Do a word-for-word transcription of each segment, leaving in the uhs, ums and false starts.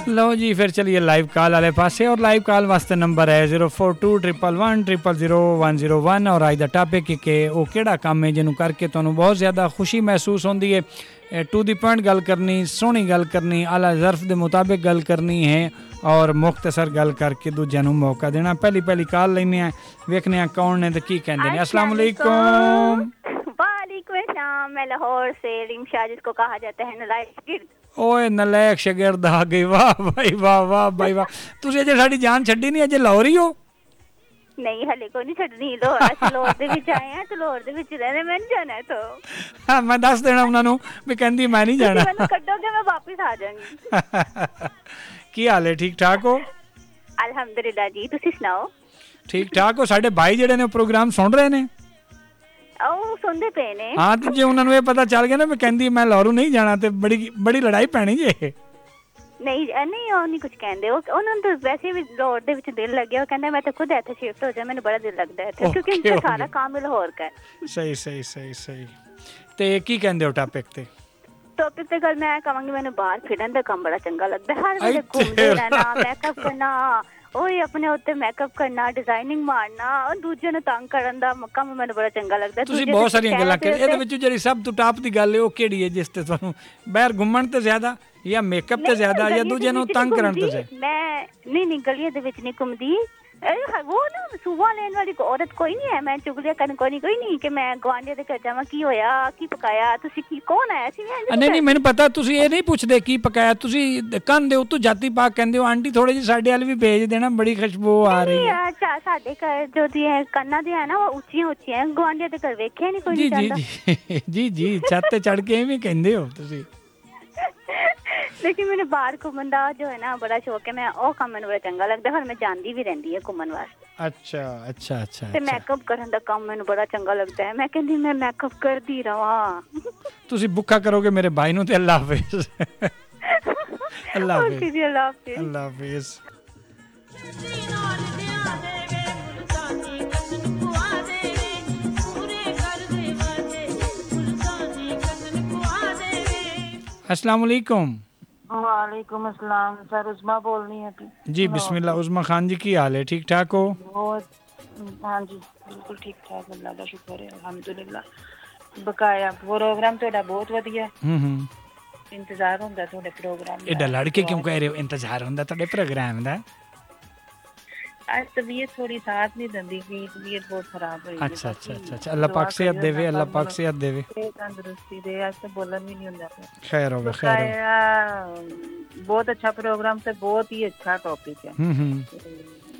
लो जी फिर चलिए live call वाले पासे और लाइव कॉल वास्ते नंबर है zero four to triple one triple zero one zero one और अज का टॉपिक कि वो किहड़ा काम है जिन्होंने करके तुहानूं बहुत ज़्यादा खुशी महसूस होती है। टू दी पॉइंट गल करनी, सोहनी गल करनी, आला ज़र्फ के मुताबिक गल करनी है और मुख्तसर गल करके दूजिਆਂ ਨੂੰ मौका देना। पहली पहली कॉल लेने हैं, वेखने कौन ने तो की कहते हैं। अस्सलाम वालेकुम। वालेकुम अस्सलाम। मैं लाहौर से रिमशा, जिसको कहा जाता है नलायक गिर्द। ओए नलायक शागिर्द आ गई, वाह भाई वाह वाह भाई वाह। तुसीं अजे साडी जान छड्डी नहीं, अजे लाहौर ही हो? नहीं हले को नहीं छड्डनी, लाहौर लाहौर दे विच आए हैं तो लाहौर दे विच रहने, मैं नहीं जाना है। तो हां मैं दस देना उन्हां नूं भी कहंदी मैं नहीं जाना। मैनूं कड्डोगे मैं वापस आ जाऊंगी। की हाल है? ठीक ठाक हो? अल्हम्दुलिल्लाह जी, तुसीं सुनाओ? ठीक ठाक हो? साडे भाई जेडे ने प्रोग्राम सुन रहे ने? ਉਹ ਸੁਣਦੇ ਪਏ ਨੇ। ਹਾਂ ਤੇ ਜੇ ਉਹਨਾਂ ਨੂੰ ਇਹ ਪਤਾ ਚੱਲ ਗਿਆ ਨਾ ਮੈਂ ਕਹਿੰਦੀ ਮੈਂ ਲਾਹੌਰ ਨਹੀਂ ਜਾਣਾ ਤੇ ਬੜੀ ਬੜੀ ਲੜਾਈ ਪੈਣੀ ਜੇ। ਨਹੀਂ ਨਹੀਂ ਉਹ ਨਹੀਂ ਕੁਝ ਕਹਿੰਦੇ, ਉਹ ਉਹਨਾਂ ਨੂੰ ਤਾਂ ਵੈਸੇ ਵੀ ਲਾਹੌਰ ਦੇ ਵਿੱਚ ਦਿਲ ਲੱਗਿਆ। ਉਹ ਕਹਿੰਦਾ ਮੈਂ ਤਾਂ ਖੁਦ ਇੱਥੇ ਸ਼ਿਫਟ ਹੋ ਜਾ, ਮੈਨੂੰ ਬੜਾ ਦਿਲ ਲੱਗਦਾ ਇੱਥੇ, ਕਿਉਂਕਿ ਇਨਕਾ ਸਾਰਾ ਕੰਮ ਲਾਹੌਰ का है। ਸਹੀ ਸਹੀ ਸਹੀ ਸਹੀ। ਤੇ ਕੀ ਕਹਿੰਦੇ ਹੋ ਟਾਪਿਕ ਤੇ? ਟੌਪਿਕ ਤੇ ਗੱਲ ਮੈਂ ਕਹਾਂਗੀ, ਮੈਨੂੰ ਬਾਹਰ ਫਿਰਨ ਦਾ ਕੰਮ ਬੜਾ ਚੰਗਾ ਲੱਗਦਾ। ਹਰ ਵੇਲੇ ਘੁੰਮਦੇ ਰਹਿਣਾ, ਮੇਕਅਪ ਕਰਨਾ, ਉਹੀ ਆਪਣੇ ਉੱਤੇ ਮੇਕਅਪ ਕਰਨਾ, ਡਿਜ਼ਾਈਨਿੰਗ ਮਾਰਨਾ ਔਰ ਦੂਜਿਆਂ ਨੂੰ ਤੰਗ ਕਰਨ ਦਾ ਕੰਮ ਮੈਨੂੰ ਬੜਾ ਚੰਗਾ ਲੱਗਦਾ। ਤੁਸੀਂ ਬਹੁਤ ਸਾਰੀਆਂ ਗੱਲਾਂ ਕਰ, ਇਹਦੇ ਵਿੱਚ ਜਿਹੜੀ ਸਭ ਤੋਂ ਟਾਪ ਦੀ ਗੱਲ ਹੈ ਉਹ ਕਿਹੜੀ ਹੈ ਜਿਸ ਤੇ ਤੁਹਾਨੂੰ ਬਾਹਰ ਘੁੰਮਣ ਤੇ ਜ਼ਿਆਦਾ ਜਾਂ ਮੇਕਅਪ ਤੇ ਜ਼ਿਆਦਾ ਜਾਂ ਦੂਜਿਆਂ ਨੂੰ ਤੰਗ ਕਰਨ ਤੇ ਜ਼ਿਆਦਾ? ਮੈਂ ਨਹੀਂ ਨਹੀਂ ਗਲੀਆਂ ਦੇ ਵਿੱਚ ਨਹੀਂ ਘੁੰਮਦੀ। वो ना सुबह लेने वाली औरत कोई नहीं है। मैं चुगलियां करने कोई नहीं कोई नहीं कि मैं गुआंढिया दे घर जावां की होया की पकाया तुसी की कौन आया सी। नहीं नहीं मैंने पता तुसी ये नहीं पूछदे की पकाया, तुसी कंन दे उत्तों जाती पाक कहंदे हो आंटी थोड़े जी साडे वाल भी भेज देना, बड़ी खुशबू आ रही है। अच्छा साडे घर जो दी है कन्ना दे है ना वो ऊंची ऊंची है, गुआंढिया दे घर वेखे नहीं कोई नहीं जांदा। जी जी जी छत ते चढ़ के एवें कहंदे हो तुसी। लेकिन मैंने बाहर घूमन दा जो है ना बड़ा शौक है। मैं ओ काम मैनूं बड़ा चंगा लगदा, और मैं जांदी भी रहंदी है घूमन वास्ते। अच्छा अच्छा अच्छा। ते मेकअप करन दा काम मैनूं बड़ा चंगा लगदा है। मैं कहंदी मैं मेकअप करदी रवां। तुसी भुक्खा करोगे मेरे भाई नूं ते अल्लाह हाफिज़। अल्लाह हाफिज़ अल्लाह हाफिज़ अल्लाह हाफिज़। अस्सलाम वालेकुम। वालेकुम अस्सलाम। सर उस्मा बोल रही है जी। बिस्मिल्लाह। उस्मा खान जी की हाल है? ठीक ठाक हो? बहुत हाँ जी बिल्कुल ठीक ठाक, अल्लाह का शुक्र है अल्हम्दुलिल्लाह। बकाया प्रोग्राम ਤੁਹਾਡਾ ਬਹੁਤ ਵਧੀਆ। ਹੂੰ ਹੂੰ ਇੰਤਜ਼ਾਰ ਹੁੰਦਾ ਤੁਹਾਡੇ ਪ੍ਰੋਗਰਾਮ ਦਾ। ਇਹਦਾ ਲੜਕੇ ਕਿਉਂ ਕਹਿ ਰਹੇ ਹੋ ਇੰਤਜ਼ਾਰ ਹੁੰਦਾ ਤੁਹਾਡੇ ਪ੍ਰੋਗਰਾਮ ਦਾ? आज तबीयत थोड़ी साथ नहीं दंदी की, तबीयत बहुत खराब हुई। अच्छा अच्छा अच्छा अच्छा। अल्लाह पाक सेहत देवे, अल्लाह पाक सेहत देवे, तंदुरुस्ती दे। आज तो बोलन भी नहीं होता। खैर हो खैर हो। बहुत अच्छा प्रोग्राम से, बहुत ही अच्छा टॉपिक है। हम्म हम्म।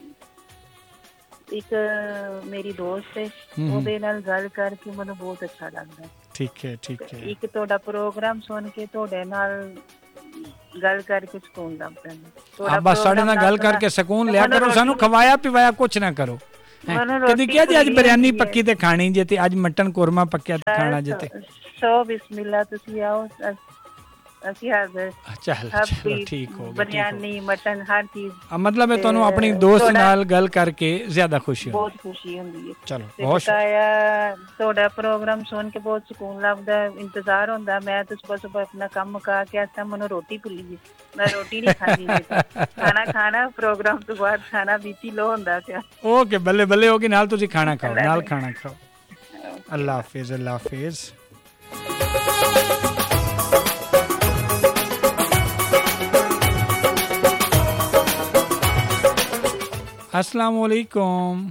एक मेरी दोस्त है ਉਹਦੇ ਨਾਲ ਗੱਲ ਕਰਕੇ ਮੈਨੂੰ ਬਹੁਤ ਅੱਛਾ ਲੱਗਦਾ। ठीक है ठीक है। ਇੱਕ ਤੁਹਾਡਾ ਪ੍ਰੋਗਰਾਮ ਸੁਣ ਕੇ ਤੁਹਾਡੇ ਨਾਲ ਗੱਲ ਕਰਕੇ ਸਕੂਨ ਲੱਭਦਾ ਹੈ। ਆ ਬਸ ਸਾਡੇ ਨਾਲ ਗੱਲ ਕਰਕੇ ਸਕੂਨ ਲਿਆ ਕਰੋ, ਸਾਨੂੰ ਖਵਾਇਆ ਪਿਵਾਇਆ ਕੁਛ ਨਾ ਕਰੋ। ਕਦੀ ਕਿਹਾ ਜੀ ਅੱਜ ਬਿਰਿਆਨੀ ਪੱਕੀ ਤੇ ਖਾਣੀ ਜੇ, ਤੇ ਅੱਜ ਮਟਨ ਕੋਰਮਾ ਪੱਕਿਆ ਤੇ ਖਾਣਾ ਜੇ, ਤੇ ਸੋ ਬਿਸਮਿਲ੍ਲਾ ਤੁਸੀਂ ਆਓ। ਅਸੀਂ ਹਾਜ਼ਰ। ਚੱਲ ਚਲੋ ਠੀਕ ਹੋ ਗਿਆ। ਬਿਰਿਆਨੀ ਮਟਨ ਹਰ ਚੀਜ਼। मतलब है ਤੁਹਾਨੂੰ ਆਪਣੀ ਦੋਸਤ ਨਾਲ ਗੱਲ ਕਰਕੇ ਜ਼ਿਆਦਾ ਖੁਸ਼ੀ ਬਹੁਤ ਖੁਸ਼ੀ ਹੁੰਦੀ ਹੈ। ਚਲੋ ਬਹੁਤ ਸ਼ੁਕਰੀਆ। ਤੁਹਾਡਾ ਪ੍ਰੋਗਰਾਮ ਸੁਣ ਕੇ ਬਹੁਤ ਸਕੂਨ ਲੱਭਦਾ, ਇੰਤਜ਼ਾਰ ਹੁੰਦਾ। ਮੈਂ ਤਾਂ ਸੁਬਹ ਸੁਬਹ ਆਪਣਾ ਕੰਮ ਮੁਕਾ ਕੇ ਆਤਾ, ਮੈਨੂੰ ਰੋਟੀ ਭੁੱਲੀ ਜੀ, ਮੈਂ ਰੋਟੀ ਨਹੀਂ ਖਾਣੀ। ਖਾਣਾ ਖਾਣਾ ਪ੍ਰੋਗਰਾਮ ਤੋਂ ਬਾਅਦ ਖਾਣਾ ਬੀਪੀ ਲੋ ਹੁੰਦਾ ਪਿਆ। ਓਕੇ ਬੱਲੇ ਬੱਲੇ ਹੋ ਗਈ, ਨਾਲ ਤੁਸੀਂ ਖਾਣਾ ਖਾਓ, ਨਾਲ ਖਾਣਾ ਖਾਓ। ਅੱਲਾ ਹਾਫਿਜ਼ ਅੱਲਾ ਹਾਫਿਜ਼। अस्सलाम वालेकुम।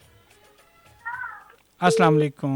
अस्सलाम वालेकुम।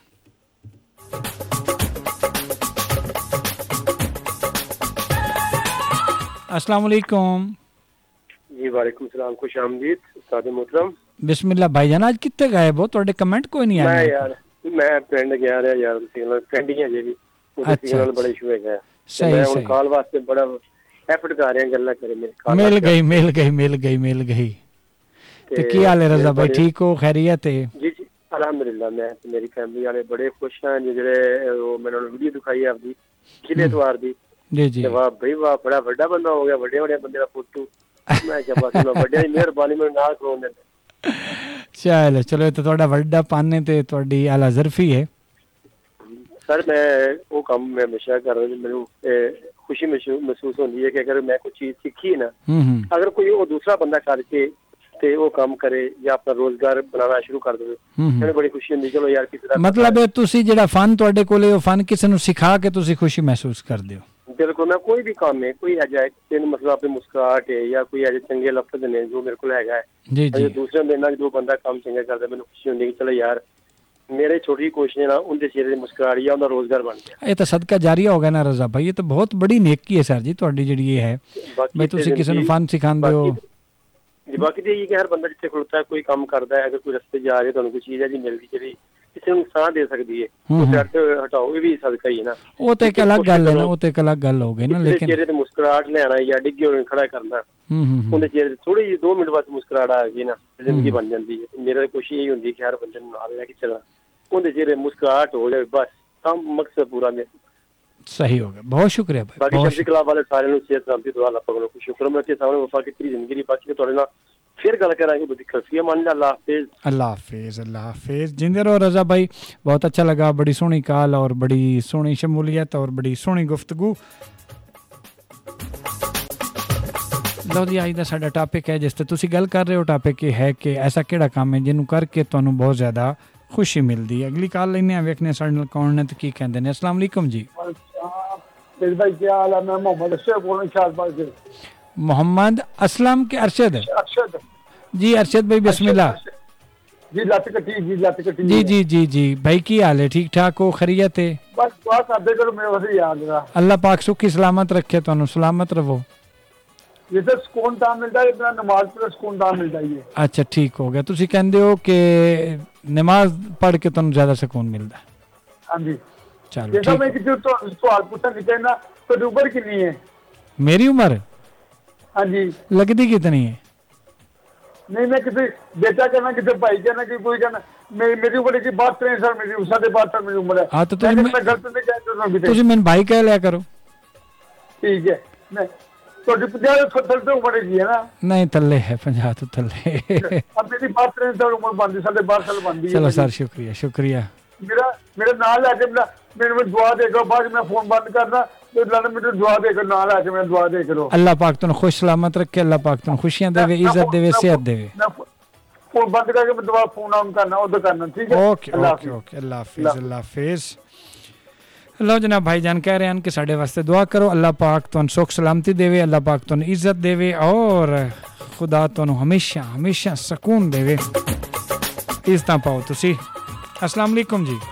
अस्सलाम वालेकुम। जी वालेकुम सलाम, खुश आमदीद उस्ताद मोहतरम। बिस्मिल्लाह भाईजान, आज कितने गायब हो? ਤੁਹਾਡੇ ਕਮੈਂਟ ਕੋਈ ਨਹੀਂ ਆਇਆ। ਮੈਂ ਯਾਰ ਮੈਂ ਪਿੰਡ ਗਿਆ ਰਿਹਾ ਯਾਰ, ਸਿਗਨਲ ਪਿੰਡੀਆਂ ਜੇ ਵੀ ਉਹਦੇ ਸਿਗਨਲ ਬੜੇ ਇਸ਼ੂ ਹੈਗਾ। ਸਹੀ ਮੈਂ ਸਹੀ। ਹੁਣ ਕਾਲ ਵਾਸਤੇ ਬੜਾ ਐਫਰਟ ਕਰ ਰਿਹਾ, ਗੱਲਾਂ ਕਰੇ ਮੇਰੇ ਕਾਲ। ਮਿਲ ਗਈ ਮਿਲ ਗਈ ਮਿਲ ਗਈ ਮਿਲ ਗਈ। ਤੇ ਕੀ ਹਾਲ ਹੈ ਰਜ਼ਾ ਭਾਈ, ਠੀਕ ਹੋ? ਖੈਰੀਅਤ ਹੈ? ਜੀ ਜੀ ਅਲਹਮਦੁਲਿल्लाह। ਮੈਂ ਤੇ ਮੇਰੀ ਫੈਮਿਲੀ ਵਾਲੇ ਬੜੇ ਖੁਸ਼ ਹਨ। ਜਿਹੜੇ ਉਹ ਮੈਨੂੰ ਵੀਡੀਓ ਦਿਖਾਈ ਆਪਦੀ ਪਿਛਲੇ ਐਤਵਾਰ ਦੀ। ਜੀ ਜੀ। ਵਾਹ ਬਈ ਵਾਹ, ਬੜਾ ਵੱਡਾ ਬੰਦਾ ਹੋ ਗਿਆ, ਵੱਡੇ ਵੱਡੇ ਬੰਦੇ ਦਾ ਫੋਟੋ। ਮੈਂ ਕਿਹਾ ਬਸ ਮੈਂ ਵੱਡਿਆਂ ਦੀ ਮਿਹਰਬਾਨੀ ਮੈਨੂੰ ਨਾਲ ਖਲੋਣ ਦੇ। ਚਲੋ ਚਲੋ, ਇਹ ਤਾਂ ਤੁਹਾਡਾ ਵੱਡਾ ਪਾਨੇ ਤੇ ਤੁਹਾਡੀ ਆਲਾ ਜ਼ਰਫੀ ਹੈ। ਸਰ ਮੈਂ ਉਹ ਕੰਮ ਮੈਂ ਹਮੇਸ਼ਾ ਕਰ ਰਿਹਾ, ਮੈਨੂੰ ਖੁਸ਼ੀ ਮਹਿਸੂ- ਮਹਿਸੂਸ ਹੁੰਦੀ ਹੈ ਕਿ ਅਗਰ ਮੈਂ ਕੋਈ ਚੀਜ਼ ਸਿੱਖੀ ਹੈ ਨਾ, ਹੂੰ ਹੂੰ ਅਗਰ ਕੋਈ ਉਹ ਦੂਸਰਾ ਬੰਦਾ ਕਰਕੇ ਤੇ ਉਹ ਕੰਮ ਕਰੇ ਜਾਂ ਆਪਣਾ ਰੋਜ਼ਗਾਰ ਬਣਾਉਣਾ ਸ਼ੁਰੂ ਕਰ ਦੇਵੇ, ਹੂੰ ਹੂੰ। ਮੈਨੂੰ ਬੜੀ ਖੁਸ਼ੀ ਹੁੰਦੀ ਚਲੋ ਯਾਰ ਕਿਸੇ ਦਾ ਮਤਲਬ ਇਹ ਤੁਸੀਂ ਜਿਹੜਾ ਫਨ ਤੁਹਾਡੇ ਕੋਲੇ ਉਹ ਫਨ ਕਿਸੇ ਨੂੰ ਸਿਖਾ ਕੇ ਤੁਸੀਂ ਖੁਸ਼ੀ ਮਹਿਸੂਸ ਕਰਦੇ ਹੋ। ਬਿਲਕੁਲ। ਮੈਂ ਕੋਈ ਵੀ ਕੰਮ ਹੈ, ਕੋਈ ਅਜਾ ਕਿਸੇ ਨੂੰ ਮਤਲਬ ਆਪਣੀ ਮੁਸਕਰਾਹਟ ਹੈ ਜਾਂ ਕੋਈ ਅਜੇ ਚੰਗੇ ਲਫ਼ਜ਼ ਨੇ ਜੋ ਮੇਰੇ ਕੋਲ ਹੈਗਾ ਹੈ, ਜੀ ਅਜੇ ਜੀ ਦੂਸਰੇ ਦੇ ਨਾਲ ਜੋ ਬੰਦਾ ਕੰਮ ਚੰਗਾ ਕਰਦਾ ਮੈਨੂੰ ਖੁਸ਼ੀ ਹੁੰਦੀ ਕਿ ਚਲੋ ਯਾਰ ਮੇਰੇ ਛੋਟੀ ਕੋਸ਼ਿਸ਼ ਨਾਲ ਉਹਦੇ ਚਿਹਰੇ ਦੀ ਮੁਸਕਰਾਹਟ ਜਾਂ ਉਹਦਾ ਰੋਜ਼ਗਾਰ ਬਣ ਗਿਆ। ਇਹ ਤਾਂ ਸਦਕਾ ਜਾਰੀਆ ਹੋ ਗਿਆ ਨਾ ਰਜ਼ਾ ਭਾਈ, ਇਹ ਤਾਂ ਬਹੁਤ ਬੜੀ ਨੇਕੀ ਹੈ ਸਰ ਜੀ ਤੁਹਾਡੀ ਜਿਹੜੀ ਇਹ ਹੈ ਬਾਕੀ ਬਈ ਤੁਸੀਂ ਕਿਸੇ ਨੂੰ ਫਨ ਸਿਖਾਉਂਦੇ ਹੋ। ਜੀ ਬਾਕੀ ਤੇ ਇਹ ਕਿ ਹਰ ਬੰਦਾ ਜਿੱਥੇ ਖਲੋਤਾ ਹੈ ਕੋਈ ਕੰਮ ਕਰਦਾ ਹੈ, ਅਗਰ ਕੋਈ ਰਸਤੇ ਜਾ ਰਿਹਾ ਤੁਹਾਨੂੰ ਕੋਈ ਚੀਜ਼ ਹੈ ਜੀ ਮਿਲਦੀ ਜਿਹੜੀ ਕਿਸੇ ਨੂੰ ਸਾਹ ਦੇ ਸਕਦੀ ਹੈ, ਉਹ ਡਰ ਤੇ ਹਟਾਓ, ਇਹ ਵੀ ਸਦਕਾ ਹੀ ਹੈ ਨਾ। ਉਹ ਤਾਂ ਇੱਕ ਅਲੱਗ ਗੱਲ ਹੈ ਨਾ, ਉਹ ਤਾਂ ਇੱਕ ਅਲੱਗ ਗੱਲ ਹੋ ਗਈ ਨਾ। ਲੇਕਿਨ ਚਿਹਰੇ ਤੇ ਮੁਸਕਰਾਹਟ ਲਿਆਣਾ ਜਾਂ ਡਿੱਗੇ ਹੋਏ ਖੜਾ ਕਰਨਾ, ਹੂੰ ਹੂੰ ਉਹਦੇ ਚਿਹਰੇ ਤੇ ਥੋੜੀ ਜਿਹੀ ਦੋ ਮਿੰਟ ਬਾਅਦ ਮੁਸਕਰਾਹਟ ਆ ਗਈ ਨਾ, ਜ਼ਿੰਦਗੀ ਬਣ ਜਾਂਦੀ ਹੈ। ਮੇਰਾ ਕੋਸ਼ਿਸ਼ ਇਹ ਹੁੰਦੀ ਕਿ ਹਰ ਬੰਦੇ ਨੂੰ ਨਾਲ ਲੈ ਕੇ ਚੱਲਣਾ, ਉਹਦੇ ਚਿਹਰੇ ਮੁਸਕਰਾਹਟ ਹੋ ਜਾਵੇ, ਬਸ ਕੰਮ ਮਕਸਦ ਪੂਰਾ ਮੇਰਾ। ਸਹੀ ਹੋ ਗਿਆ, ਬਹੁਤ ਸ਼ੁਕਰੀਆ ਭਾਈ। ਬਾਕੀ ਬਹੁਤ ਸ਼ਬਦੀ ਕਲਾਬ ਵਾਲੇ ਸਾਰਿਆਂ ਨੂੰ ਸਿਹਤ ਸਲਾਮਤੀ ਦੁਆ ਅੱਲਾਹ ਪਾਕ ਨੂੰ ਸ਼ੁਕਰ ਮੈਂ ਤੇ ਸਾਹਮਣੇ ਵਫਾ ਕੀਤੀ ਜ਼ਿੰਦਗੀ ਦੀ। ਬਾਕੀ ਤੁਹਾਡੇ ਨਾਲ ਫਿਰ ਗੱਲ ਕਰਾਂਗੇ। ਬੜੀ ਖੁਸ਼ੀ ਮੰਨ ਅੱਲਾਹ हाफिज। अल्लाह हाफिज अल्लाह हाफिज। जिंदे रहो रज़ा भाई, बहुत अच्छा लगा, बड़ी सोहनी कॉल और बड़ी सोहनी शमूलियत और बड़ी सोहनी गुफ्तगू। लो जी, अज का साडा टॉपिक है जिस ते तुसी गल कर रहे हो, टॉपिक ये है कि ऐसा केड़ा काम है जिन्हों करके तुहानूं बहुत ज़्यादा खुशी मिलती है। अगली कॉल लेने वेखने साडे नाल कौन ने ते की कहंदे ने। अस्सलाम वालेकुम जी। भाई क्या हाल है? मैं मोहम्मद अरशद बोल रहा हूँ। मोहम्मद असलम के अरशद अरशद जी। अरशद भाई बिस्मिल्लाह जी। लत कटी जी, लत कटी जी जी जी जी भाई, की हाल है? ठीक ठाक हो? खैरियत है? बस दुआ करदे करो मेरे वास्ते याद रहा। अल्लाह पाक सुखी सलामत रखे, तुहानूं सलामत रहो। ये तो सुकून ता मिलता है, इतना नमाज पढ़ सुकून ता मिलता ही है। अच्छा ठीक हो गया। तुसी कहंदे हो कि नमाज पढ़ के तुहानूं ज़्यादा सुकून मिलता है। हाँ जी। चलो जैसा ठीक। मैं किसी तो सवाल पूछना निकले ना, तो उम्र कितनी है? मेरी उम्र हाँ जी। लगती कितनी है? नहीं, मैं किसी बेटा कहना, किसी भाई कहना, कि कोई कहना मेरी मेरी उम्र की बात करें सर, मेरी साढ़े बात साल मेरी उम्र है। हाँ तो मैं तुम मैं गलत नहीं कहता। तुसी मैंने भाई कह लिया करो। ठीक है। मैं तो पचास साल तो उम्र की है ना? नहीं तले है, पंजाह तो तले। अब मेरी बात करें सर उम्र बनती साढ़े बारह साल बनती है। चलो सर शुक्रिया शुक्रिया। मेरा मेरे नाम लैके मेरा मेरे में दुआ देकर बाद में फोन बंद करना, तो लाने मेरे दुआ देकर नाम लैके मैं दुआ दे करो। अल्लाह पाक तुम खुश सलामत रखे, अल्लाह पाक तुम खुशियां देवे, इज्जत देवे, सेहत देवे। मैं फोन बंद करके मैं दोबारा फोन ऑन करना, उधर करना। ठीक है। Okay okay okay. अल्लाह हाफिज अल्लाह हाफिज। लो जनाब भाईजान कह रहे हैं कि साढ़े वास्ते दुआ करो, अल्लाह पाक तुम सुख सलामती देवे, अल्लाह पाक तुम इज्जत देवे और खुदा तुम हमेशा हमेशा सुकून देवे, इज्जत पाओ तुसी। अस्सलाम वालेकुम जी।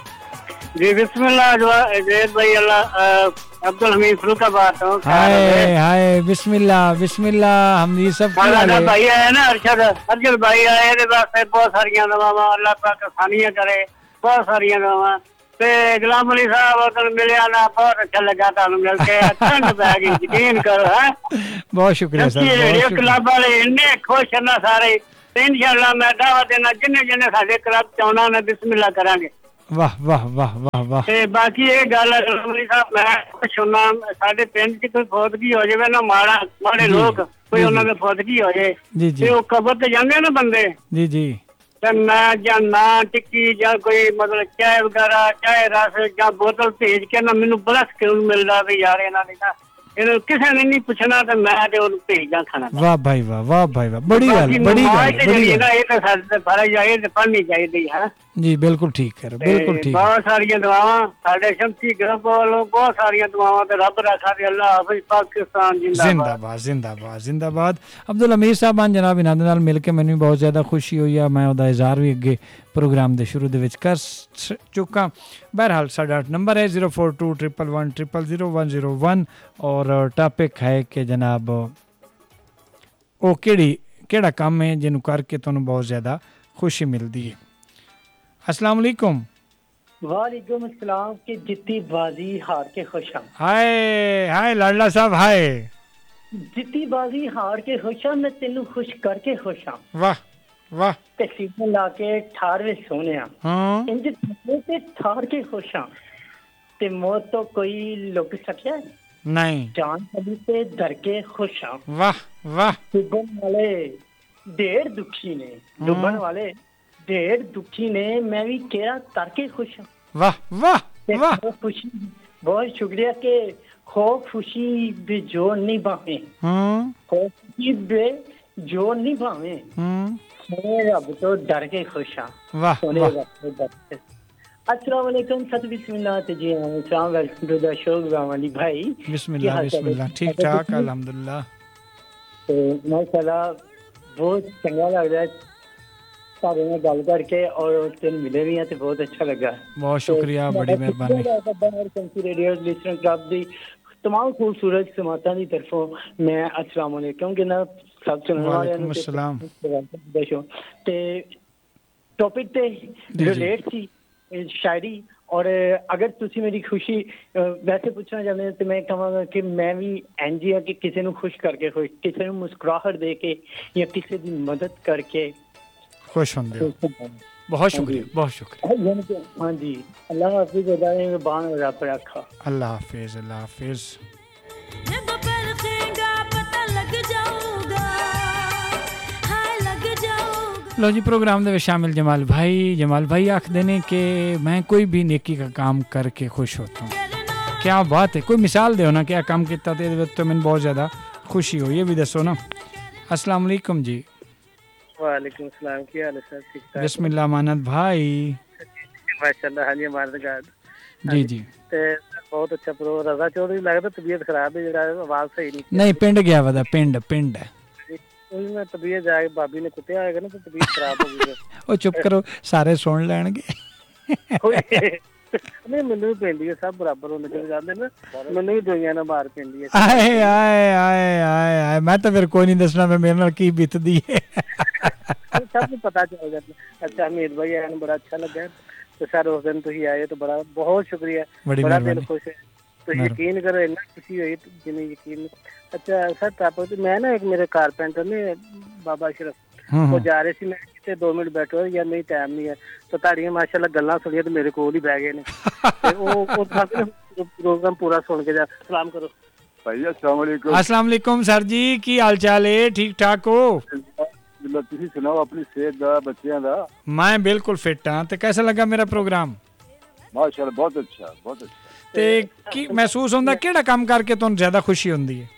जी बिस्मिल्लाह जैद भाई। अल्लाह अब्दुल हमीद फरुखाबाद हूं। हाय हाय बिस्मिल्लाह बिस्मिल्लाह। हम ये सब क्या हां है? भाई आए ना अरशद अरशद भाई आए दे वास्ते बहुत सारियां दुआवां, अल्लाह पाक आसानियां करे, बहुत सारियां दुआवां। ते गुलाम अली साहब उधर मिलिया ना, बहुत अच्छा लगा तानू मिल के। ठंड पै गई, यकीन करो। है बहुत शुक्रिया सर, बहुत रेडियो शुक्रिया। क्लब वाले इन्ने खुश हैं ना सारे। इंशाअल्लाह मैं दावत देना जिन्ने जिन्ने साडे क्लब च आउणा ना, बिस्मिल्लाह करांगे। वाह वाह वाह वाह वाह। ਤੇ ਬਾਕੀ ਇਹ ਗੱਲ ਹੈ ਗੁਲਾਮੀ ਸਾਹਿਬ, ਮੈਂ ਕੁਛ ਸੁਣਾ ਸਾਡੇ ਪਿੰਡ 'ਚ ਕੋਈ ਫੌਤਗੀ ਹੋ ਜਾਵੇ ਨਾ, ਮਾੜਾ ਮਾੜੇ ਲੋਕ ਕੋਈ ਉਹਨਾਂ ਦੇ ਫੌਤਗੀ ਹੋ ਜਾਏ ਜੀ ਜੀ ਤੇ ਉਹ ਕਬਰ ਤੇ ਜਾਂਦੇ ਨਾ ਬੰਦੇ, ਜੀ ਜੀ ਤੇ ਮੈਂ ਜਾਂ ਨਾ ਟਿੱਕੀ ਜਾਂ ਕੋਈ ਮਤਲਬ ਚਾਹ ਵਗੈਰਾ, ਚਾਹ ਰਸ ਜਾਂ ਬੋਤਲ ਭੇਜ ਕੇ ਨਾ, ਮੈਨੂੰ ਬੜਾ ਸਕੂਨ ਮਿਲਦਾ ਵੀ ਯਾਰ ਇਹਨਾਂ ਨੇ ਤਾਂ ਇਹਨੂੰ ਕਿਸੇ ਨੇ ਨਹੀਂ ਪੁੱਛਣਾ ਤੇ ਮੈਂ ਤੇ ਉਹਨੂੰ ਭੇਜਾਂ ਖਾਣਾ। वाह भाई वाह वाह भाई वाह। बड़ी गल बड़ी गल बड़ी गल। ਇਹ ਤਾਂ ਸਾਡੇ ਫਰਜ਼ ਆ, ਇਹ ਤੇ ਪੜ੍ਹਨੀ ਚਾਹੀਦੀ ਹੈ। जी बिल्कुल ठीक है, बिल्कुल ठीक। ਬਹੁਤ ਸਾਰੀਆਂ ਦੁਆਵਾਂ ਸਾਡੇ ਸ਼ਮਸੀ ਗਰਬ ਵੱਲੋਂ, ਬਹੁਤ ਸਾਰੀਆਂ ਦੁਆਵਾਂ ਤੇ ਰੱਬ ਰੱਖਾ ਤੇ ਅੱਲਾਹ ਹਾਫਿਜ਼। पाकिस्तान जिंदाबाद जिंदाबाद जिंदाबाद जिंदाबाद। अब्दुल हमीद साहब आन जनाब इन्हां दे नाल मिल के मैनूं बहुत ज़्यादा खुशी हुई है। मैं उहदा इज़हार भी अगे प्रोग्राम के शुरू दे विच कर चुका। बहरहाल साडा नंबर है zero four to triple one triple zero one zero one और टॉपिक है कि जनाब वो केड़ी केड़ा काम है जिन्हों करके तुहानूं बहुत ज़्यादा खुशी मिलती है। अस्सलाम वालेकुम। वालेकुम अस्सलाम। के जितनी बाजी हार के खुश हम। हाय हाय लाडला साहब हाय। जितनी बाजी हार के खुश हम, मैं तेनू खुश करके खुश हम। वाह वाह। ते सीधे ला के ठारवे सोने हाँ इंज ते ठार के खुश हम। ते मौत तो कोई लुक सकिया नहीं। जान कभी ते डर के खुश हम। वाह वाह। डूबन वाले ढेर दुखी ने, डूबन वाले ढेर दुखी ने, मैं भी केरा तर के खुश हूँ। वाह वाह वाह। खुशी बहुत शुक्रिया के खो खुशी बे जोर नहीं भावे ਹੂੰ खो खुशी बे जोर नहीं भावे ਹੂੰ सोने रब तो डर के खुश हाँ ਵਾਹ सोने ਵਾਹ रब तो डर के अस्सलाम वालेकुम सत बिस्मिल्लाह ते जी हाँ सलाम वेलकम टू द शो वाली भाई बिस्मिल्लाह बिस्मिल्लाह ठीक ठाक अल्हम्दुलिल्लाह तो माशाल्लाह बहुत चंगा लग रहा है ਤੁਹਾਡੇ ਨਾਲ ਗੱਲ ਕਰਕੇ ਔਰ ਉਸ ਦਿਨ ਮਿਲੇ ਵੀ ਆ ਤੇ ਬਹੁਤ ਅੱਛਾ ਲੱਗਾ बहुत शुक्रिया बड़ी मेहरबानी रेडियो लिसनर क्लब ਦੀ तमाम खूबसूरत समातां ਦੀ ਤਰਫੋਂ ਮੈਂ अस्सलाम वालेकुम कहना ਸਭ ਸੁਣਨ ਵਾਲਿਆਂ ਨੂੰ अस्सलाम ਤੇ ਟੌਪਿਕ ਤੇ ਰਿਲੇਟ ਸੀ ਸ਼ਾਇਰੀ ਔਰ ਅਗਰ ਤੁਸੀਂ ਮੇਰੀ ਖੁਸ਼ੀ ਵੈਸੇ ਪੁੱਛਣਾ ਚਾਹੁੰਦੇ ਤੇ ਮੈਂ ਕਹਾਂਗਾ ਕਿ ਮੈਂ ਵੀ ਇੰਜ ਆ ਕਿ ਕਿਸੇ ਨੂੰ ਖੁਸ਼ ਕਰਕੇ ਖੁਸ਼ ਕਿਸੇ ਨੂੰ ਮੁਸਕਰਾਹਟ ਦੇ ਕੇ ਜਾਂ ਕਿਸੇ ਦੀ ਮਦਦ ਕਰਕੇ खुश होंगे हो बहुत शुक्रिया बहुत शुक्रिया हाँ जी अल्लाह हाफिज बान रब रखा अल्लाह हाफिज अल्लाह हाफिज लो जी प्रोग्राम दे शामिल जमाल भाई जमाल भाई आखते ने कि मैं कोई भी नेकी का काम करके खुश होता हूँ क्या बात है कोई मिसाल दो ना क्या काम किया तो मैंने बहुत ज़्यादा खुशी हो ये भी दसो ना अस्सलाम वालेकुम जी वालेकुम सलाम की हाल है सर ठीक ठाक बिस्मिल्लाह मानद भाई माशाल्लाह हाँ जी हमारे गार्ड जी जी ते बहुत अच्छा प्रो रजा चौधरी लगता तबीयत खराब है जरा आवाज सही नहीं नहीं पिंड गया वदा पिंड पिंड ਉਹੀ ਮੈਂ ਤਬੀਅਤ ਜਾ ਕੇ ਬਾਬੀ ਨੇ ਕੁੱਟਿਆ ਹੋਏਗਾ ਨਾ ਤੇ ਤਬੀਅਤ ਖਰਾਬ ਹੋ ਗਈ ਉਹ ਚੁੱਪ ਕਰੋ ਸਾਰੇ ਸੁਣ ਲੈਣਗੇ ਨਹੀਂ ਮੈਨੂੰ ਵੀ ਪੈਂਦੀ ਹੈ ਸਭ ਬਰਾਬਰ ਹੁੰਦੇ ਜਿਹੜੇ ਜਾਂਦੇ ਨੇ ਮੈਨੂੰ ਵੀ ਦੁਨੀਆ ਨਾਲ ਮਾਰ ਪੈਂਦੀ ਹੈ ਆਏ ਆਏ ਆਏ ਆਏ ਆਏ ਮੈਂ ਤਾਂ ਫਿਰ ਕੋਈ ਨਹੀਂ ਦੱਸਣਾ ਮੈਂ ਮੇਰੇ ਨਾਲ ਕੀ ਬੀਤਦੀ ਹੈ ਸਭ ਨੂੰ ਪਤਾ ਚੱਲ ਜਾਂਦਾ ਅੱਛਾ ਹਮੀਦ ਭਾਈ ਆਇਆ ਨੂੰ ਬੜਾ ਅੱਛਾ ਲੱਗਾ ਤੇ ਸਰ ਉਸ ਦਿਨ ਤੁਸੀਂ ਆਏ ਤਾਂ ਬੜਾ ਬਹੁਤ ਸ਼ੁਕਰੀਆ ਬੜਾ ਦਿਲ ਖੁਸ਼ ਹੈ ਤੁਸੀਂ ਯਕੀਨ ਕਰੋ ਇੰਨਾ ਖੁਸ਼ੀ ਹੋਈ ਜਿਵੇਂ ਯਕੀਨ ਅੱਛਾ ਸਰ ਟਾਪਕ ਮੈਂ ਨਾ ਇੱਕ ਮੇਰੇ ਕਾਰਪੈਂਟਰ ਨੇ ਬਾਬਾ ਅਸ਼ਰਫ ਉਹ ਜਾ ਰਹੇ ਸੀ ਮੈਂ ਕਿਤੇ ਦੋ ਮਿੰਟ ਬੈਠੋ ਯਾਰ ਨਹੀਂ ਟਾਈਮ ਨਹੀਂ ਹੈ ਤਾਂ ਤੁਹਾਡੀਆਂ ਮਾਸ਼ਾਅੱਲਾ ਗੱਲਾਂ ਸੁਣੀਆਂ ਤੇ ਮੇਰੇ ਕੋਲ ਹੀ ਬਹਿ ਗਏ ਨੇ ਤੇ ਉਹ ਉਹ ਪ੍ਰੋਗਰਾਮ ਪੂਰਾ ਸੁਣ ਕੇ ਜਾ ਸਲਾਮ ਕਰੋ ਭਾਈ अस्सलाम वालेकुम अस्सलाम वालेकुम सर जी की हाल चाल है ठीक ठाक हो ਤੁਸੀਂ ਸੁਣਾਓ ਆਪਣੀ ਸਿਹਤ ਦਾ ਬੱਚਿਆਂ ਦਾ मैं बिल्कुल फिट हाँ तो कैसा लगा मेरा प्रोग्राम ਮਾਸ਼ਾਅੱਲਾ ਬਹੁਤ ਅੱਛਾ ਬਹੁਤ ਅੱਛਾ ਤੇ ਕੀ ਮਹਿਸੂਸ ਹੁੰਦਾ ਕਿਹੜਾ ਕੰਮ ਕਰਕੇ ਤੁਹਾਨੂੰ ਜ਼ਿਆਦਾ ਖੁਸ਼ੀ ਹੁੰਦੀ ਹੈ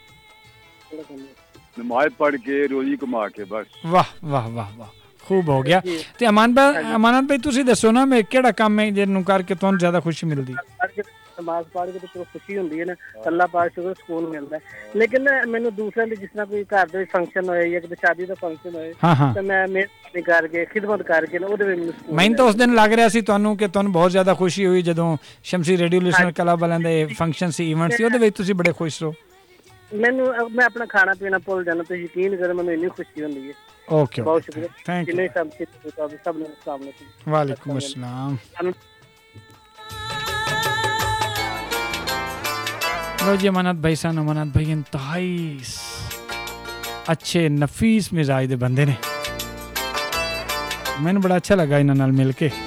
ਨਮਾਜ਼ ਪੜ੍ਹ ਕੇ ਰੋਜ਼ੀ ਕਮਾ ਕੇ ਬਸ ਵਾਹ ਵਾਹ ਵਾਹ ਵਾਹ ਖੂਬ ਹੋ ਗਿਆ ਤੇ ਅਮਾਨ ਭਾਈ ਅਮਾਨਤ ਭਾਈ ਤੁਸੀਂ ਦੱਸੋ ਨਾ ਮੈਂ ਕਿਹੜਾ ਕੰਮ ਹੈ ਜਿਹਨੂੰ ਕਰਕੇ ਤੁਹਾਨੂੰ ਜ਼ਿਆਦਾ ਖੁਸ਼ੀ ਮਿਲਦੀ ਨਮਾਜ਼ ਪੜ੍ਹ ਕੇ ਤੇ ਖੁਸ਼ੀ ਹੁੰਦੀ ਹੈ ਨਾ ਅੱਲਾਹ ਪਾਕ ਸ਼ੁਕਰ ਸਕੂਨ ਮਿਲਦਾ ਲੇਕਿਨ ਮੈਨੂੰ ਦੂਸਰਿਆਂ ਦੇ ਜਿਸ ਤਰ੍ਹਾਂ ਕੋਈ ਘਰ ਦੇ ਫੰਕਸ਼ਨ ਹੋਏ ਜਾਂ ਕਿਤੇ ਸ਼ਾਦੀ ਦਾ ਫੰਕਸ਼ਨ ਹੋਏ ਤਾਂ ਮੈਂ ਮਿਹਰਬਾਨੀ ਕਰਕੇ ਖਿਦਮਤ ਕਰਕੇ ਨਾ ਉਹਦੇ ਵਿੱਚ ਮੈਨੂੰ ਮੈਨੂੰ ਤਾਂ ਉਸ ਦਿਨ ਲੱਗ ਰਿਹਾ ਸੀ ਤੁਹਾਨੂੰ ਕਿ ਤੁਹਾਨੂੰ ਬਹੁਤ ਜ਼ਿਆਦਾ ਖੁਸ਼ੀ ਹੋਈ ਜਦੋਂ ਸ਼ਮਸੀ ਰੇਡੀਓ ਲਿਸਨਰ ਕਲੱਬ ਵਾਲਿਆਂ ਦੇ ਫੰਕਸ਼ਨ ਸੀ ਇਵੈਂਟ ਸੀ ਉਹਦੇ ਵਿੱਚ ਤੁਸੀਂ ਬੜੇ ਖੁਸ਼ ਰਹੋ ਮੈਨੂੰ ਮੈਂ ਆਪਣਾ ਖਾਣਾ ਪੀਣਾ ਭੁੱਲ ਜਾਣਾ ਤੁਸੀਂ ਯਕੀਨ ਕਰੋ ਮੈਨੂੰ ਇੰਨੀ ਖੁਸ਼ੀ ਹੁੰਦੀ ਹੈ ओके बहुत शुक्रिया थैंक यू सब सब अस्सलाम वालेकुम वालेकुम अस्सलाम लो जी अमानत भाई सन अमानत भाई इंतहाई अच्छे नफीस मिजाज दे बंदे ने मैंने बड़ा अच्छा लगा इन्हां नाल मिल के